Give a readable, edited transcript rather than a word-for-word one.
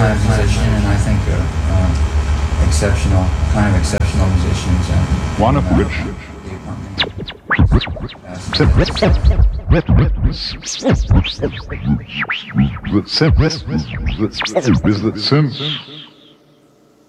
kind of musician, and I think exceptional musicians. And one of which the sense